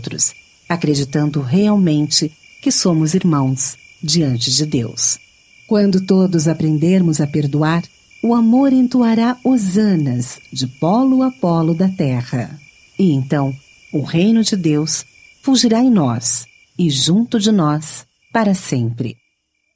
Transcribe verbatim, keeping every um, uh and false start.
outros, acreditando realmente que somos irmãos diante de Deus. Quando todos aprendermos a perdoar, o amor entoará hosanas de polo a polo da terra. E então, o reino de Deus fulgirá em nós e junto de nós para sempre.